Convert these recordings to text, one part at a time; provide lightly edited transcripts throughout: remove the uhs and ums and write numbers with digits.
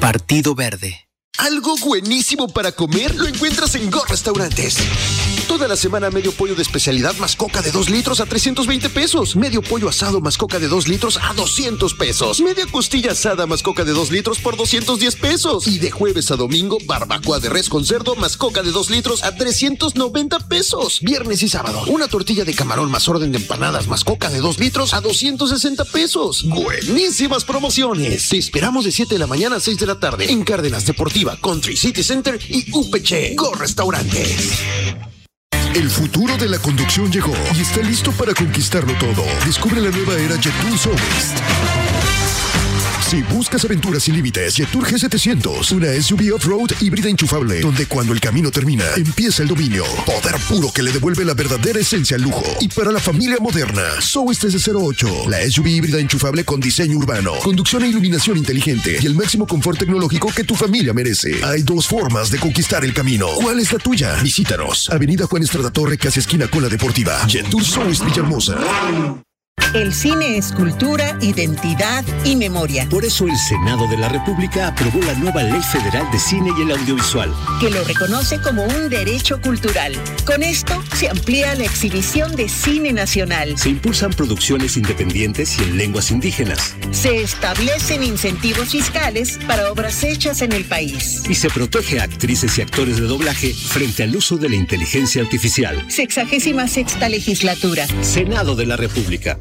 Partido Verde. Algo buenísimo para comer lo encuentras en Go Restaurantes. Toda la semana medio pollo de especialidad más coca de 2 litros a 320 pesos. Medio pollo asado más coca de 2 litros a 200 pesos. Media costilla asada más coca de 2 litros por 210 pesos. Y de jueves a domingo, barbacoa de res con cerdo más coca de 2 litros a 390 pesos. Viernes y sábado, una tortilla de camarón más orden de empanadas más coca de 2 litros a 260 pesos. Buenísimas promociones. Te esperamos de 7 de la mañana a 6 de la tarde en Cárdenas Deportiva, Country City Center y UPC. Go Restaurantes. El futuro de la conducción llegó y está listo para conquistarlo todo. Descubre la nueva era Jetour Southwest. Si buscas aventuras sin límites, Jetour G700, una SUV off-road híbrida enchufable, donde cuando el camino termina, empieza el dominio. Poder puro que le devuelve la verdadera esencia al lujo. Y para la familia moderna, Southwest S08, la SUV híbrida enchufable con diseño urbano, conducción e iluminación inteligente y el máximo confort tecnológico que tu familia merece. Hay 2 formas de conquistar el camino. ¿Cuál es la tuya? Visítanos. Avenida Juan Estrada Torre, casi esquina con la Deportiva. Jetour Southwest Villahermosa. El cine es cultura, identidad y memoria. Por eso el Senado de la República aprobó la nueva Ley Federal de Cine y el Audiovisual, que lo reconoce como un derecho cultural. Con esto se amplía la exhibición de cine nacional. Se impulsan producciones independientes y en lenguas indígenas. Se establecen incentivos fiscales para obras hechas en el país. Y se protege a actrices y actores de doblaje frente al uso de la inteligencia artificial. 66ª legislatura. Senado de la República.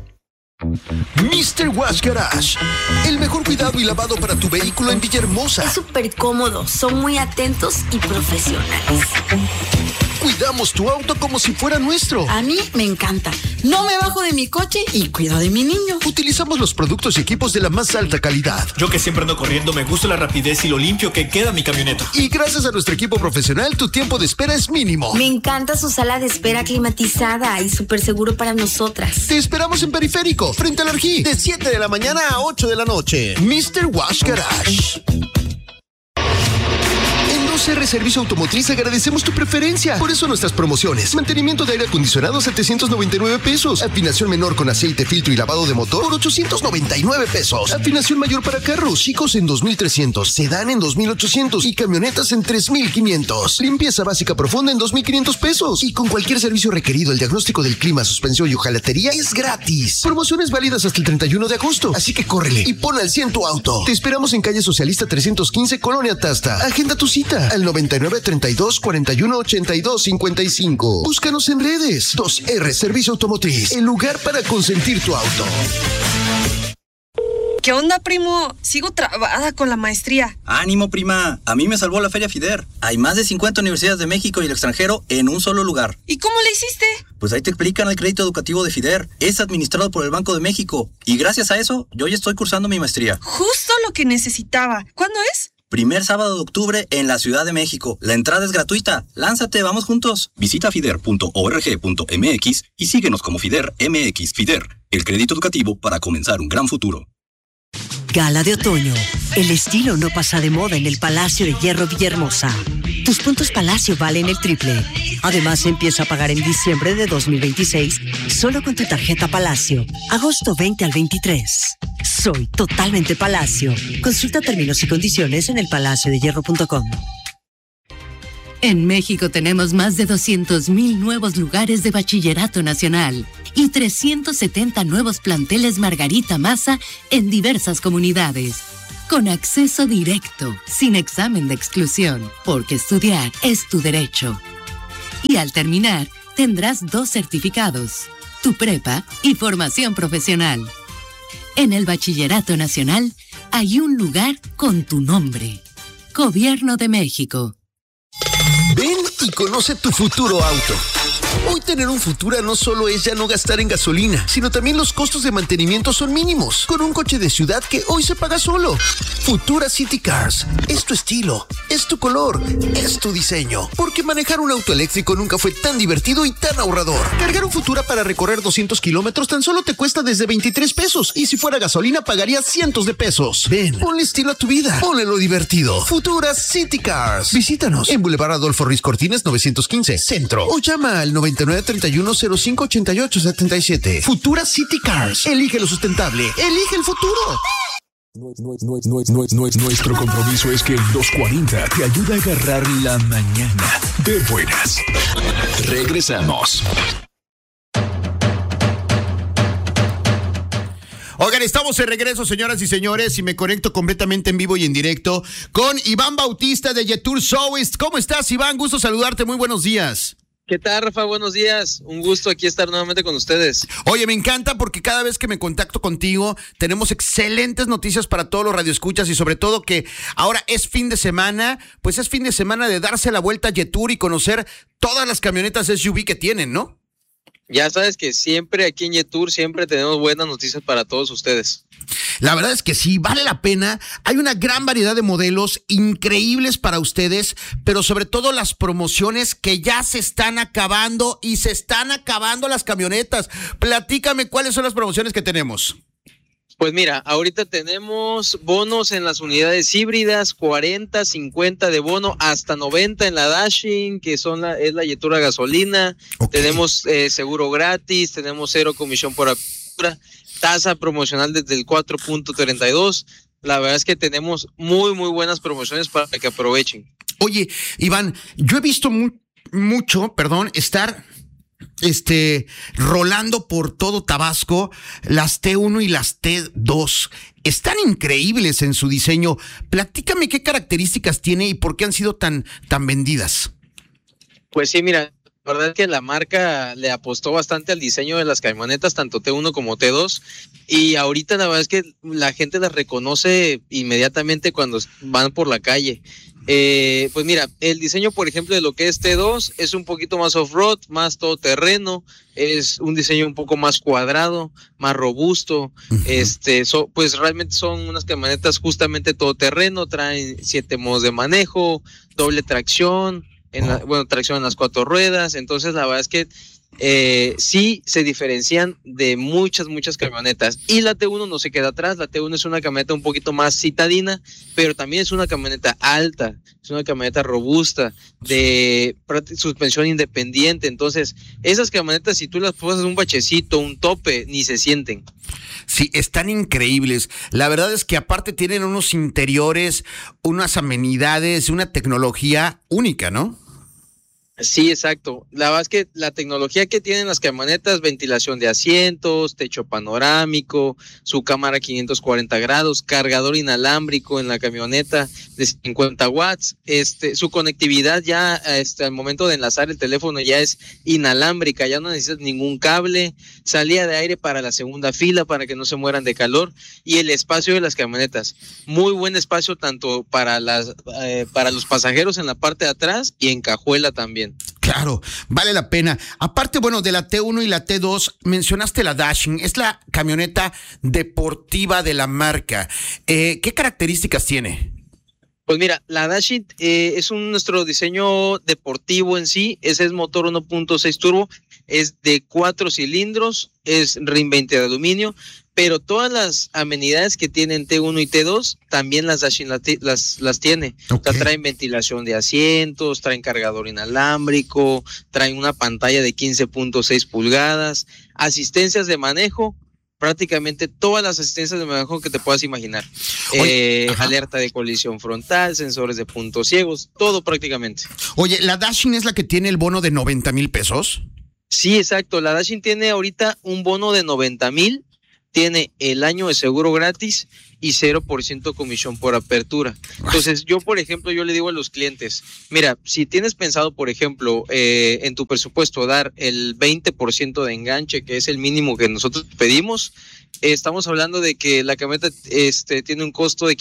Mr. Wash Garage, el mejor cuidado y lavado para tu vehículo en Villahermosa. Es súper cómodo, son muy atentos y profesionales. Cuidamos tu auto como si fuera nuestro. A mí me encanta. No me bajo de mi coche y cuido de mi niño. Utilizamos los productos y equipos de la más alta calidad. Yo que siempre ando corriendo, me gusta la rapidez y lo limpio que queda mi camioneta. Y gracias a nuestro equipo profesional, tu tiempo de espera es mínimo. Me encanta su sala de espera climatizada y súper seguro para nosotras. Te esperamos en Periférico, frente al Arjí, de 7 de la mañana a 8 de la noche. Mr. Wash Garage. CR Servicio Automotriz agradecemos tu preferencia. Por eso nuestras promociones: mantenimiento de aire acondicionado 799 pesos, afinación menor con aceite, filtro y lavado de motor por 899 pesos, afinación mayor para carros chicos en 2,300, sedán en 2,800 y camionetas en 3,500, limpieza básica profunda en 2,500 pesos y con cualquier servicio requerido el diagnóstico del clima, suspensión y hojalatería es gratis. Promociones válidas hasta el 31 de agosto, así que córrele y pon al 100 tu auto. Te esperamos en calle Socialista 315, Colonia Tasta. Agenda tu cita al 99 32 41 82 55. Búscanos en redes. 2R Servicio Automotriz, el lugar para consentir tu auto. ¿Qué onda, primo? Sigo trabada con la maestría. Ánimo, prima. A mí me salvó la Feria FIDER. Hay más de 50 universidades de México y el extranjero en un solo lugar. ¿Y cómo le hiciste? Pues ahí te explican el crédito educativo de FIDER. Es administrado por el Banco de México. Y gracias a eso, yo ya estoy cursando mi maestría. Justo lo que necesitaba. ¿Cuándo es? Primer sábado de octubre en la Ciudad de México. La entrada es gratuita. Lánzate, vamos juntos. Visita fider.org.mx y síguenos como FIDER MX. FIDER, el crédito educativo para comenzar un gran futuro. Gala de otoño. El estilo no pasa de moda en el Palacio de Hierro Villahermosa. Tus puntos Palacio valen el triple. Además, empieza a pagar en diciembre de 2026 solo con tu tarjeta Palacio. Agosto 20 al 23. Soy totalmente Palacio. Consulta términos y condiciones en elpalaciodehierro.com. En México tenemos más de 200,000 nuevos lugares de bachillerato nacional y 370 nuevos planteles Margarita Maza en diversas comunidades. Con acceso directo, sin examen de exclusión, porque estudiar es tu derecho. Y al terminar, tendrás 2 certificados, tu prepa y formación profesional. En el Bachillerato Nacional hay un lugar con tu nombre. Gobierno de México. Ven y conoce tu futuro auto. Hoy tener un Futura no solo es ya no gastar en gasolina, sino también los costos de mantenimiento son mínimos, con un coche de ciudad que hoy se paga solo. Futura City Cars. Es tu estilo, es tu color, es tu diseño. Porque manejar un auto eléctrico nunca fue tan divertido y tan ahorrador. Cargar un Futura para recorrer 200 kilómetros tan solo te cuesta desde 23 pesos. Y si fuera gasolina pagarías cientos de pesos. Ven, ponle estilo a tu vida, ponle lo divertido. Futura City Cars. Visítanos en Boulevard Adolfo Ruiz Cortines 915, Centro. O llama al 99 31 05 88 77. Futura City Cars. Elige lo sustentable. Elige el futuro. Nuestro compromiso es que el 240 te ayude a agarrar la mañana de buenas. Regresamos. Oigan, estamos de regreso, señoras y señores, y me conecto completamente en vivo y en directo con Iván Bautista de Yetur Showist. ¿Cómo estás, Iván? Gusto saludarte, muy buenos días. ¿Qué tal, Rafa? Buenos días. Un gusto aquí estar nuevamente con ustedes. Oye, me encanta porque cada vez que me contacto contigo tenemos excelentes noticias para todos los radioescuchas y sobre todo que ahora es fin de semana, pues es fin de semana de darse la vuelta a Yetur y conocer todas las camionetas SUV que tienen, ¿no? Ya sabes que siempre aquí en Yetur siempre tenemos buenas noticias para todos ustedes. La verdad es que sí, vale la pena. Hay una gran variedad de modelos increíbles para ustedes, pero sobre todo las promociones que ya se están acabando y se están acabando las camionetas. Platícame cuáles son las promociones que tenemos. Pues mira, ahorita tenemos bonos en las unidades híbridas, 40, 50 de bono, hasta 90 en la Dashing, que es la Yetur a gasolina. Okay. Tenemos seguro gratis, tenemos 0 comisión por apertura, tasa promocional desde el 4.32. La verdad es que tenemos muy, muy buenas promociones para que aprovechen. Oye, Iván, yo he visto mucho, estar rolando por todo Tabasco las T1 y las T2. Están increíbles en su diseño. Platícame qué características tiene y por qué han sido tan vendidas. Pues sí, mira, la verdad es que la marca le apostó bastante al diseño de las camionetas, tanto T1 como T2, y ahorita la verdad es que la gente las reconoce inmediatamente cuando van por la calle. Pues mira, el diseño, por ejemplo, de lo que es T2 es un poquito más off-road, más todoterreno, es un diseño un poco más cuadrado, más robusto. Pues realmente son unas camionetas justamente todoterreno, traen 7 modos de manejo, doble tracción, tracción en las 4 ruedas. Entonces la verdad es que sí se diferencian de muchas camionetas, y la T1 no se queda atrás. La T1 es una camioneta un poquito más citadina, pero también es una camioneta alta, es una camioneta robusta, de suspensión independiente. Entonces esas camionetas, si tú las pasas un bachecito, un tope, ni se sienten. Sí, están increíbles. La verdad es que aparte tienen unos interiores, unas amenidades, una tecnología única, ¿no? Sí, exacto. La verdad es que la tecnología que tienen las camionetas, ventilación de asientos, techo panorámico, su cámara 540 grados, cargador inalámbrico en la camioneta de 50 watts, su conectividad ya al momento de enlazar el teléfono ya es inalámbrica, ya no necesitas ningún cable, salida de aire para la segunda fila para que no se mueran de calor, y el espacio de las camionetas, muy buen espacio tanto para los pasajeros en la parte de atrás y en cajuela también. Claro, vale la pena. Aparte, de la T1 y la T2, mencionaste la Dashing, es la camioneta deportiva de la marca. ¿Qué características tiene? Pues mira, la Dashing es nuestro diseño deportivo en sí. Ese es motor 1.6 turbo, es de 4 cilindros, es rim 20 de aluminio, pero todas las amenidades que tienen T1 y T2, también las Dashing las tiene. Okay. O sea, traen ventilación de asientos, traen cargador inalámbrico, traen una pantalla de 15.6 pulgadas, asistencias de manejo, prácticamente todas las asistencias de manejo que te puedas imaginar. Alerta de colisión frontal, sensores de puntos ciegos, todo prácticamente. Oye, ¿la Dashing es la que tiene el bono de 90,000 pesos? Sí, exacto. La Dashing tiene ahorita un bono de 90,000, tiene el año de seguro gratis y 0% comisión por apertura. Entonces yo, por ejemplo, yo le digo a los clientes, mira, si tienes pensado, por ejemplo, en tu presupuesto dar el 20% de enganche, que es el mínimo que nosotros pedimos, estamos hablando de que la camioneta tiene un costo de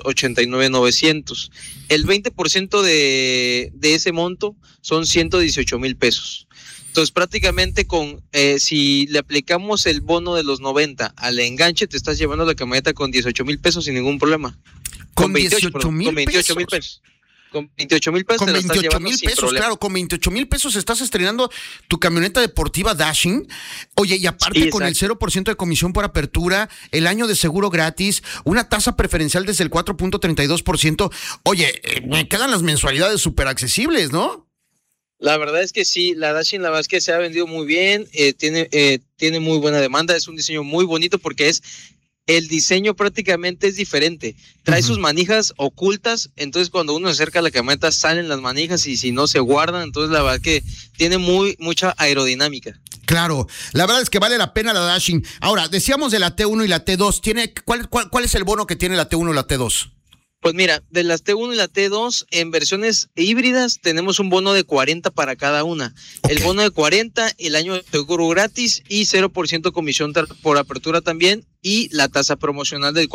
589,900. El 20% de ese monto son 118,000 pesos. Entonces prácticamente si le aplicamos el bono de los 90 al enganche, te estás llevando la camioneta con 18,000 pesos sin ningún problema. ¿Con 28,000 pesos? Con 28,000 pesos te la estás llevando sin problema. Claro, con 28,000 pesos estás estrenando tu camioneta deportiva Dashing. Oye, y aparte con el 0% de comisión por apertura, el año de seguro gratis, una tasa preferencial desde el 4.32%. Oye, me quedan las mensualidades súper accesibles, ¿no? La verdad es que sí, la Dashing, la verdad es que se ha vendido muy bien, tiene muy buena demanda, es un diseño muy bonito porque es el diseño prácticamente es diferente. Trae sus manijas ocultas, entonces cuando uno se acerca a la camioneta salen las manijas y si no se guardan, entonces la verdad que tiene mucha aerodinámica. Claro, la verdad es que vale la pena la Dashing. Ahora, decíamos de la T1 y la T2, ¿cuál es el bono que tiene la T1 y la T2? Pues mira, de las T1 y la T2, en versiones híbridas, tenemos un bono de 40 para cada una. Okay. El bono de 40, el año de seguro gratis y 0% comisión por apertura también, y la tasa promocional desde el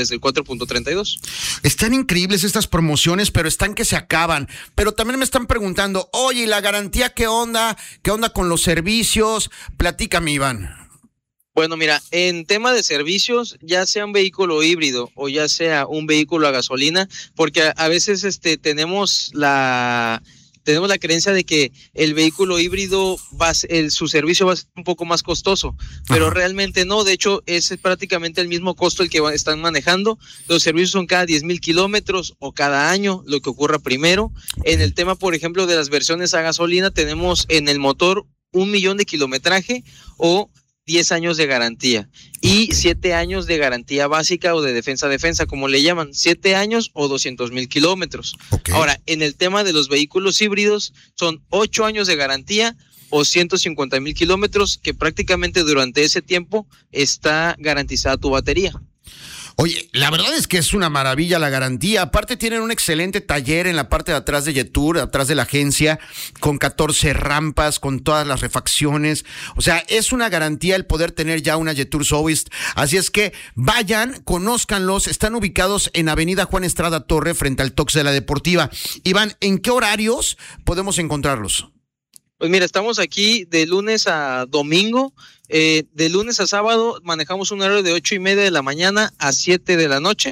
4.32. Están increíbles estas promociones, pero están que se acaban. Pero también me están preguntando, oye, ¿y la garantía qué onda? ¿Qué onda con los servicios? Platícame, Iván. Bueno, mira, en tema de servicios, ya sea un vehículo híbrido o ya sea un vehículo a gasolina, porque a veces tenemos la creencia de que el vehículo híbrido su servicio va a ser un poco más costoso, pero realmente no. De hecho, es prácticamente el mismo costo el que están manejando. Los servicios son cada 10,000 kilómetros o cada año, lo que ocurra primero. En el tema, por ejemplo, de las versiones a gasolina, tenemos en el motor 1 millón de kilometraje o 10 años de garantía y 7 años de garantía básica o de defensa, como le llaman, 7 años o 200,000 kilómetros. Okay. Ahora, en el tema de los vehículos híbridos, son 8 años de garantía o 150,000 kilómetros, que prácticamente durante ese tiempo está garantizada tu batería. Oye, la verdad es que es una maravilla la garantía. Aparte tienen un excelente taller en la parte de atrás de Jetour, atrás de la agencia, con 14 rampas, con todas las refacciones. O sea, es una garantía el poder tener ya una Jetour Sobeys. Así es que vayan, conózcanlos. Están ubicados en Avenida Juan Estrada Torre, frente al Tox de la Deportiva. Iván, ¿en qué horarios podemos encontrarlos? Pues mira, estamos aquí de lunes a domingo. De lunes a sábado manejamos un horario de 8:30 de la mañana a 8 de la noche,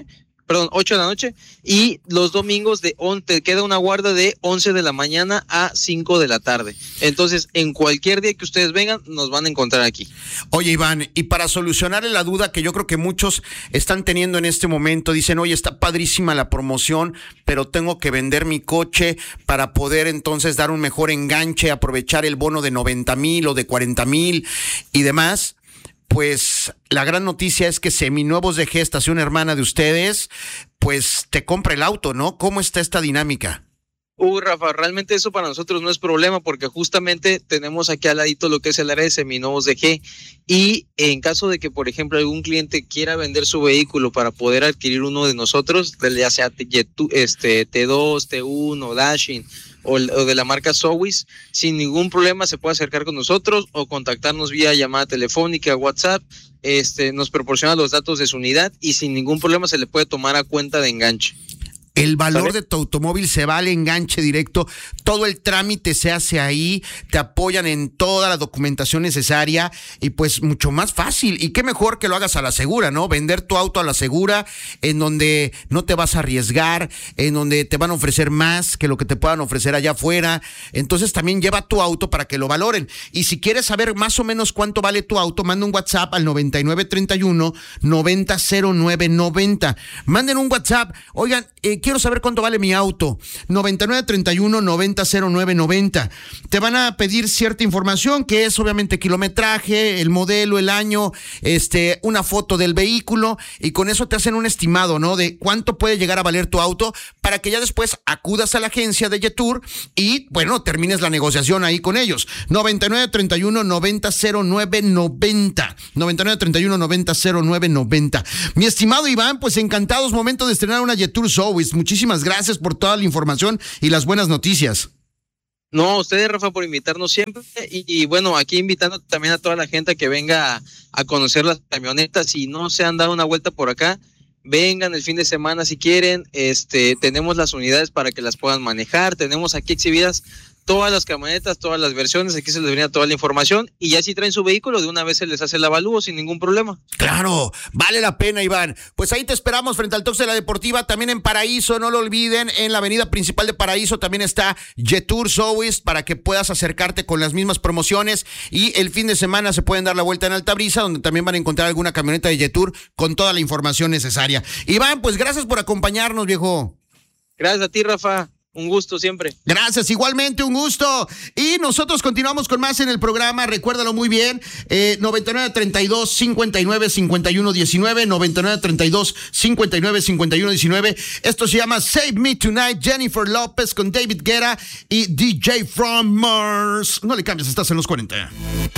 y los domingos te queda una guarda de 11 de la mañana a 5 de la tarde. Entonces, en cualquier día que ustedes vengan, nos van a encontrar aquí. Oye, Iván, y para solucionarle la duda que yo creo que muchos están teniendo en este momento, dicen, oye, está padrísima la promoción, pero tengo que vender mi coche para poder entonces dar un mejor enganche, aprovechar el bono de 90,000 o de 40,000 y demás. Pues la gran noticia es que Seminuevos de G, estación hermana de ustedes, pues te compra el auto, ¿no? ¿Cómo está esta dinámica? Rafa, realmente eso para nosotros no es problema, porque justamente tenemos aquí al ladito lo que es el área de Seminuevos de G, y en caso de que, por ejemplo, algún cliente quiera vender su vehículo para poder adquirir uno de nosotros, ya sea T2, T1, Dashing o de la marca Sobeys, sin ningún problema se puede acercar con nosotros o contactarnos vía llamada telefónica, WhatsApp, nos proporciona los datos de su unidad y sin ningún problema se le puede tomar a cuenta de enganche. El valor de tu automóvil se va al enganche directo, todo el trámite se hace ahí, te apoyan en toda la documentación necesaria y pues mucho más fácil. Y qué mejor que lo hagas a la segura, ¿no? Vender tu auto a la segura, en donde no te vas a arriesgar, en donde te van a ofrecer más que lo que te puedan ofrecer allá afuera. Entonces también lleva tu auto para que lo valoren. Y si quieres saber más o menos cuánto vale tu auto, manda un WhatsApp al 9931-900990. Manden un WhatsApp, oigan, quiero saber cuánto vale mi auto. 9931-900990. Te van a pedir cierta información, que es obviamente kilometraje, el modelo, el año, una foto del vehículo, y con eso te hacen un estimado, ¿no? De cuánto puede llegar a valer tu auto, para que ya después acudas a la agencia de Jetour y, bueno, termines la negociación ahí con ellos. 9931-900990. 9931-900990. Mi estimado Iván, pues encantados, momento de estrenar una Jetour Sobeys. Muchísimas gracias por toda la información y las buenas noticias. No, a ustedes, Rafa, por invitarnos siempre. Y bueno, aquí invitando también a toda la gente que venga a conocer las camionetas. Si no se han dado una vuelta por acá, vengan el fin de semana si quieren. Tenemos las unidades para que las puedan manejar. Tenemos aquí exhibidas todas las camionetas, todas las versiones, aquí se les venía toda la información, y ya si traen su vehículo, de una vez se les hace el avalúo sin ningún problema. Claro, vale la pena, Iván. Pues ahí te esperamos frente al Tox de la Deportiva, también en Paraíso, no lo olviden, en la avenida principal de Paraíso también está Jetour Sobeys, para que puedas acercarte con las mismas promociones, y el fin de semana se pueden dar la vuelta en Altabrisa, donde también van a encontrar alguna camioneta de Jetour con toda la información necesaria. Iván, pues gracias por acompañarnos, viejo. Gracias a ti, Rafa. Un gusto siempre. Gracias, igualmente un gusto. Y nosotros continuamos con más en el programa, recuérdalo muy bien, 9932-595119, 9932-595119. Esto se llama Save Me Tonight, Jennifer López con David Guetta y DJ From Mars. No le cambies, estás en los 40.